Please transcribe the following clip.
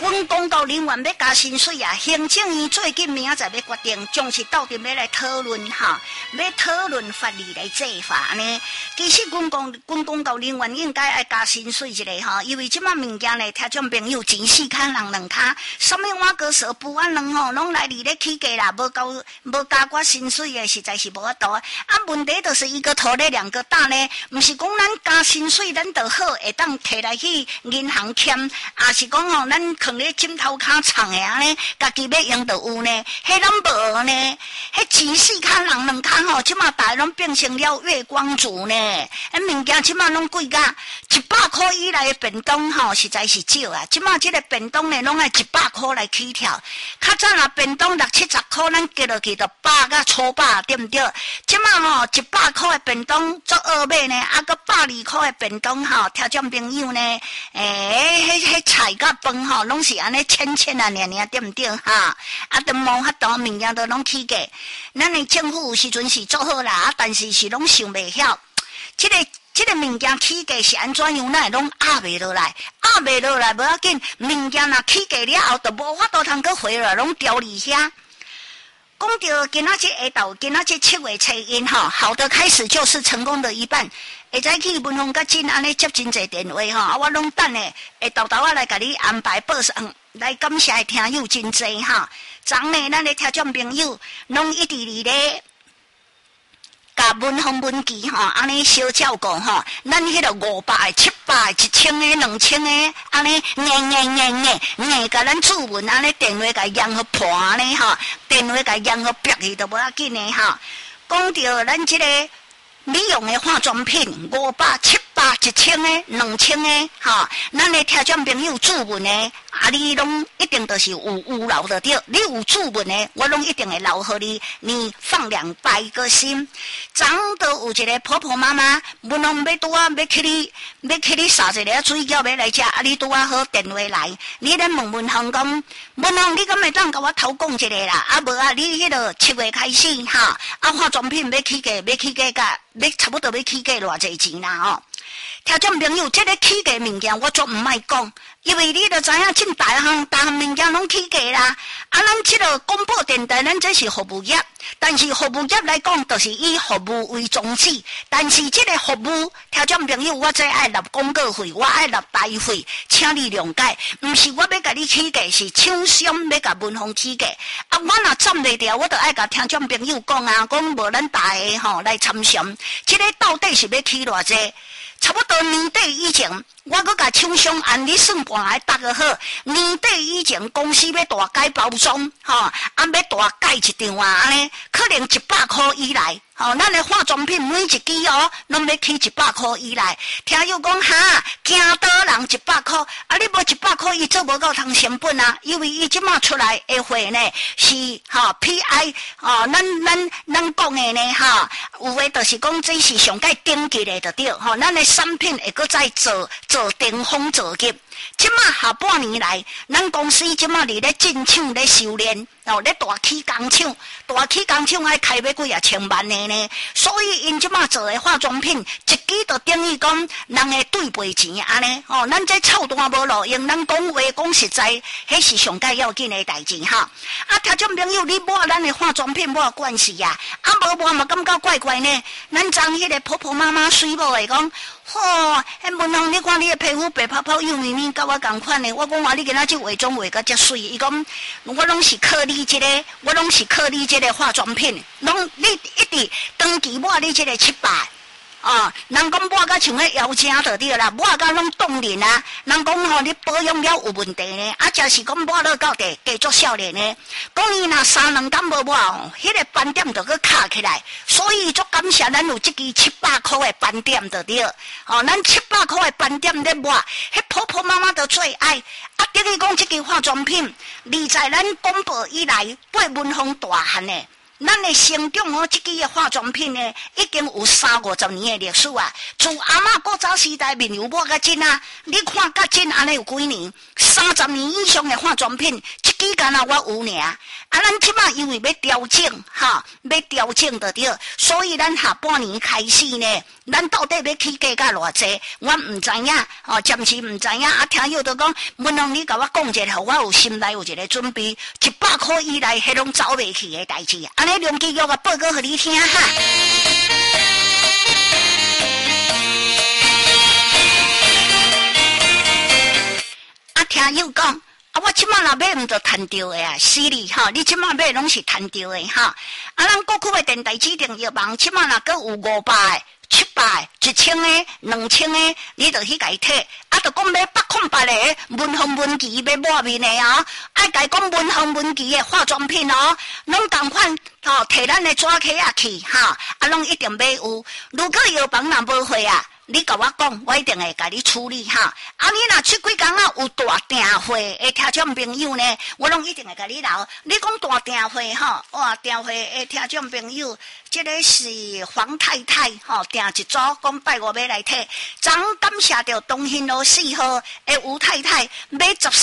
阮公告人员要加薪水啊，行政院最近明仔载要决定，将是到底要来讨论哈，要讨论法律来制法呢。其实阮公告人员应该爱加薪水一下哈，因为即马物件呢，听众朋友钱4卡人2卡，什么碗糕蛇不安人吼，拢来伫咧起价啦，无加我薪水的实在是无法度啊。问题就是一个头咧2个大呢，毋是讲咱加薪水咱就好，会当摕来去银行欠，也是讲吼咱囥咧枕头骹藏的安尼，家己要用就有呢，迄咱无呢，迄钱4卡人2卡吼，即马大拢变成了月光族呢，物件即马拢贵甲100块以内的便当吼，实在是少啊。即马即个便当呢，拢爱100块来起跳，较早若便当60-70块，咱加落去就100甲粗100，对毋对？即马吼100块的便当足好买呢，啊个120块的便当吼，听众朋友呢，迄菜甲饭吼，拢是安尼浅啊，对毋对哈？啊，都无法度物件都拢起价，咱的政府有时阵是做好啦，啊，但是是拢想袂晓，即个物件起价是安怎样？咱拢压袂落来，无要紧，物件若起价了后，就无法度通去回来，拢调离遐。讲到今仔日下昼，今仔日7月初1哈，好的开始就是成功的一半。会使去文峰甲真安尼接真侪电话吼，啊，我拢等咧，会豆豆来甲你安排报上来感谢听友真侪哈。昨呢，咱咧听众朋友拢一直伫咧。甲文峰文琪吼，安尼小照顾吼，咱迄个500、700、1000个、2000个，安尼甲咱主文安尼电话甲央好破安尼吼，电话甲央好逼去都无要紧的吼。讲到咱即个美容的化妆品，500、700、1000个、2000个，吼，咱的听众朋友主文的，啊，你拢一定都是有留的对，你有主文的，我拢一定会留互你，你放200个心。昨都有一个婆婆妈妈，文峰要拄啊，要去你撒一个水饺要来食，啊，你拄啊好电话来，你咧问文峰讲，文峰你敢会当甲我偷讲一个啦？啊无啊，你迄个7月开始哈，啊化妆品要起价甲。要差不多要起价偌济钱啦吼！听众朋友，这个起价物件我足唔爱讲，因为你都知影，这大项物件拢起价啦。啊，咱这个广播电台，咱这是服务业，但是服务业来讲，就是以服务为宗旨。但是这个服务，听众朋友，我这爱纳广告费，我爱纳台费，请你谅解。唔是我要甲你起价，是厂商要甲文峰起价。啊，我若站袂掉，我就爱甲听众朋友讲啊，讲无咱大个吼来参详。这个到底是要起偌济？差不多年底以前，我搁甲厂商按你算盘来搭个好。年底以前，公司要大改包装，吼，啊要大改一张啊，安尼可能100块以内。吼，咱的化妆品每一支哦，拢要起100块以内。听友讲哈，惊倒人100块，啊，你无100块，伊做无够通成本啊，因为伊即马出来的货呢是PI，咱讲的呢有的就是讲这是上界顶级的就对，咱的产品会搁再做顶峰做级。即马下半年来，咱公司即马伫咧进厂咧修炼，咧大起工厂爱开要几千万的呢，所以因即马做的化妆品，一支就等于讲人的对赔钱安尼，咱这臭单无路用，咱讲话讲实在，迄是上界要紧的代志哈。啊，听众朋友，你抹咱的化妆品无关系啊，啊无抹嘛感觉怪怪呢。咱将迄个婆婆妈妈水某的讲。迄文峰，你看你的皮肤白泡泡幼咪咪，甲我同款的。我讲话你今仔日化妆化甲遮水，伊讲我拢是靠你这个化妆品，拢你一直长期抹你这个700。人讲抹甲像个妖精就对啦，抹甲拢冻龄啊。人讲你保养了有问题呢，啊，真是讲抹了到地继续少年呢。讲伊若3、2天无抹迄个斑点就搁卡起来。所以足感谢咱有这支700块的斑点就对。咱700块的斑点咧抹，迄婆婆妈妈都最爱。啊，等于讲这支化妆品，离在咱广播以来，八文峰大汉的。 咱的成长哦，这支的化妆品呢，已经有30-50年的历史啊。自阿嬷古早时代面油抹甲真啊，你看甲真安尼有几年？30年以上的化妆品，这支干那我有呢。啊，咱即马因为要调整哈，要调整就对，所以咱下半年开始呢，咱到底要起价甲偌济，我唔知影，哦，暂时唔知影。啊，听友都讲，文龙你甲我讲一下，我有心内有一个准备，100块以内，迄拢走袂去的代志。安尼梁基玉啊，报告互你听哈。啊，听友讲。啊，我即马若买毋着赚着的啊，是哩哈！你即马买拢是赚着的哈。啊，咱国区的电台指定药房，即马若阁有500的、700的、1000的、2000的，你着去甲伊摕。啊，着讲买808的文芳文琪要抹面的啊，爱甲伊讲文芳文琪的化妆品哦，拢共款吼，摕咱的纸壳啊去哈，啊，拢一定买有。如果药房若无货啊，你甲我讲，我一定会甲你处理哈。啊，你若出几工啊有大订货的听众朋友呢，我拢一定会甲你留。你讲大订货吼，哇，订货的听众朋友，这个是黄太太吼，订一组，讲拜5要来摕。昨感谢着东兴路4号的吴太太买